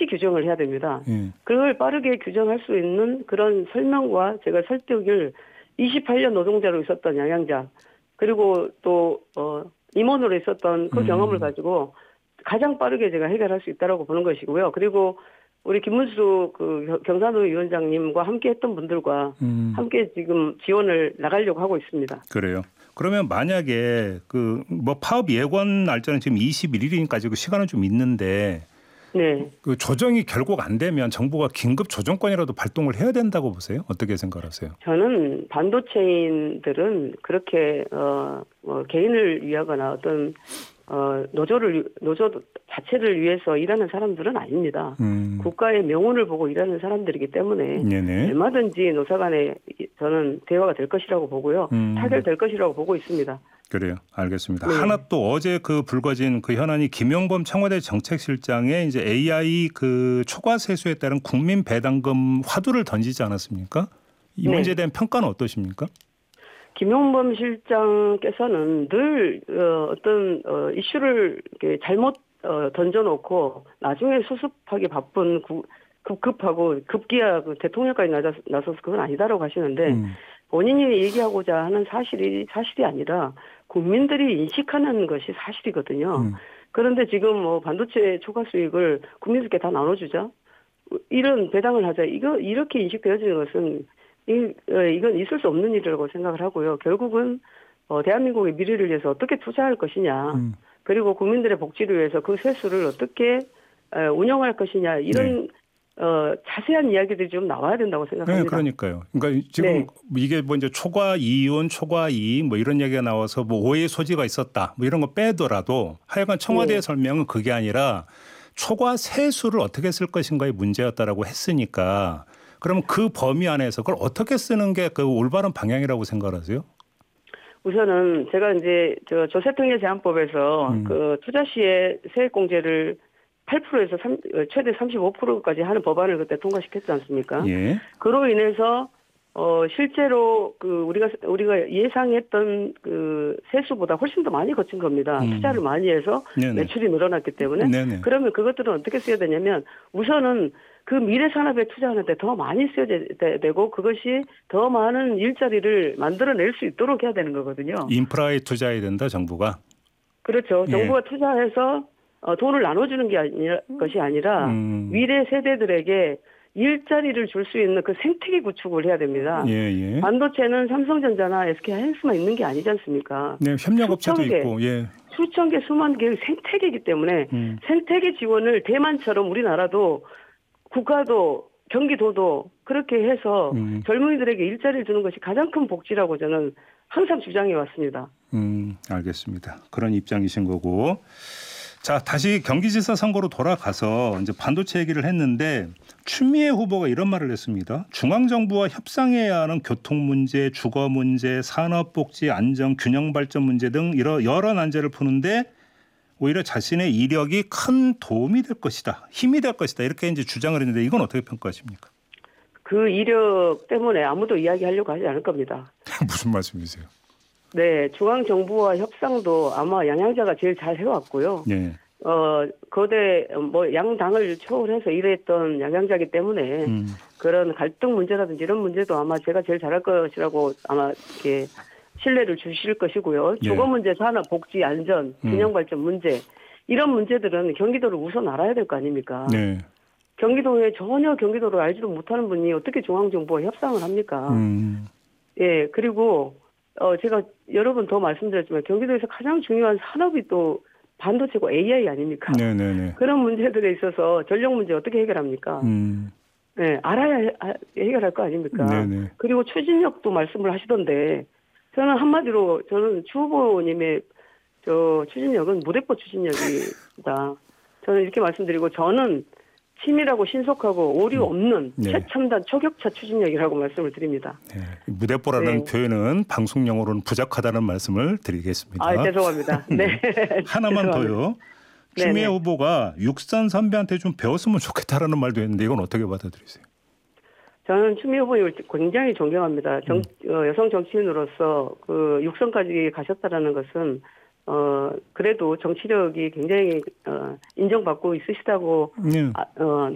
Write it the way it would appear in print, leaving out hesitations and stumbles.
규정을 해야 됩니다. 예. 그걸 빠르게 규정할 수 있는 그런 설명과 제가 설득을 28년 노동자로 있었던 양양자 그리고 또 임원으로 있었던 그 경험을 가지고 가장 빠르게 제가 해결할 수 있다라고 보는 것이고요. 그리고 우리 김문수 그 경산호 위원장님과 함께 했던 분들과 함께 지금 지원을 나가려고 하고 있습니다. 그래요. 그러면 만약에 그 뭐 파업 예고한 날짜는 지금 21일이니까 시간은 좀 있는데 네. 그 조정이 결국 안 되면 정부가 긴급 조정권이라도 발동을 해야 된다고 보세요? 어떻게 생각하세요? 저는 반도체인들은 그렇게 개인을 위하거나 어떤 노조 자체를 위해서 일하는 사람들은 아닙니다. 국가의 명운을 보고 일하는 사람들이기 때문에 네네. 얼마든지 노사 간에 저는 대화가 될 것이라고 보고요. 타결될 것이라고 보고 있습니다. 그래요. 알겠습니다. 네. 하나 또 어제 그 불거진 그 현안이 김용범 청와대 정책실장의 이제 AI 그 초과 세수에 따른 국민 배당금 화두를 던지지 않았습니까? 이 문제에 대한 평가는 어떠십니까? 김용범 실장께서는 늘 어떤 이슈를 이렇게 잘못 던져놓고 나중에 수습하기 바쁜 급급하고 급기야 그 대통령까지 나서서 그건 아니다라고 하시는데 본인이 얘기하고자 하는 사실이 아니라 국민들이 인식하는 것이 사실이거든요. 그런데 지금 뭐 반도체 초과 수익을 국민들께 다 나눠주자 이런 배당을 하자 이렇게 인식되어지는 것은 이건 있을 수 없는 일이라고 생각을 하고요. 결국은 대한민국의 미래를 위해서 어떻게 투자할 것이냐 그리고 국민들의 복지를 위해서 그 세수를 어떻게 운영할 것이냐 이런 자세한 이야기들이 좀 나와야 된다고 생각합니다. 네, 그러니까요. 그러니까 지금 이게 뭐 이제 초과 이윤, 초과 이익 뭐 이런 얘기가 나와서 뭐 오해 소지가 있었다 뭐 이런 거 빼더라도 하여간 청와대의 설명은 그게 아니라 초과 세수를 어떻게 쓸 것인가의 문제였다라고 했으니까 그럼 그 범위 안에서 그걸 어떻게 쓰는 게 그 올바른 방향이라고 생각하세요? 우선은 제가 이제 조세통계 제한법에서 그 투자 시에 세액공제를 8%에서 최대 35%까지 하는 법안을 그때 통과시켰지 않습니까? 예. 그로 인해서 실제로 그 우리가 예상했던 그 세수보다 훨씬 더 많이 거친 겁니다. 투자를 많이 해서 네네. 매출이 늘어났기 때문에. 네네. 그러면 그것들은 어떻게 써야 되냐면 우선은 그 미래 산업에 투자하는데 더 많이 써야 되고 그것이 더 많은 일자리를 만들어낼 수 있도록 해야 되는 거거든요. 인프라에 투자해야 된다 정부가. 그렇죠. 예. 정부가 투자해서 돈을 나눠주는 것이 아니라 미래 세대들에게 일자리를 줄 수 있는 그 생태계 구축을 해야 됩니다. 예. 반도체는 삼성전자나 SK하이닉스만 있는 게 아니지 않습니까? 네, 협력업체도 있고. 예. 수천 개, 수만 개의 생태계이기 때문에 생태계 지원을 대만처럼 우리나라도 국가도 경기도도 그렇게 해서 젊은이들에게 일자리를 주는 것이 가장 큰 복지라고 저는 항상 주장해 왔습니다. 알겠습니다. 그런 입장이신 거고. 자, 다시 경기지사 선거로 돌아가서 이제 반도체 얘기를 했는데 추미애 후보가 이런 말을 했습니다. 중앙정부와 협상해야 하는 교통 문제, 주거 문제, 산업복지, 안정, 균형 발전 문제 등 여러 난제를 푸는데 오히려 자신의 이력이 큰 도움이 될 것이다, 힘이 될 것이다 이렇게 이제 주장을 했는데 이건 어떻게 평가하십니까? 그 이력 때문에 아무도 이야기하려고 하지 않을 겁니다. 무슨 말씀이세요? 네, 중앙정부와 협상도 아마 양양자가 제일 잘 해왔고요. 네. 거대 양당을 초월해서 일했던 양양자이기 때문에 그런 갈등 문제라든지 이런 문제도 아마 제가 제일 잘할 것이라고 아마 이렇게 신뢰를 주실 것이고요. 주거 문제, 산업, 복지, 안전, 균형 발전 문제 이런 문제들은 경기도를 우선 알아야 될 거 아닙니까? 네. 경기도에 전혀 경기도를 알지도 못하는 분이 어떻게 중앙정부와 협상을 합니까? 예, 그리고 제가 여러 번 더 말씀드렸지만 경기도에서 가장 중요한 산업이 또 반도체고 AI 아닙니까? 네네네. 그런 문제들에 있어서 전력 문제 어떻게 해결합니까? 네, 알아야 해결할 거 아닙니까? 네네. 그리고 추진력도 말씀을 하시던데 저는 한마디로 저는 추 후보님의 추진력은 무대포 추진력이다. 저는 이렇게 말씀드리고 저는 치밀하고 신속하고 오류 없는 최첨단 초격차 추진력이라고 말씀을 드립니다. 네. 무대뽀라는 표현은 방송용어로는 부적하다는 말씀을 드리겠습니다. 죄송합니다. 네. 하나만 더요. 추미애 후보가 육선 선배한테 좀 배웠으면 좋겠다라는 말도 했는데 이건 어떻게 받아들이세요? 저는 추미애 후보님을 굉장히 존경합니다. 여성 정치인으로서 그 육선까지 가셨다라는 것은 그래도 정치력이 굉장히 인정받고 있으시다고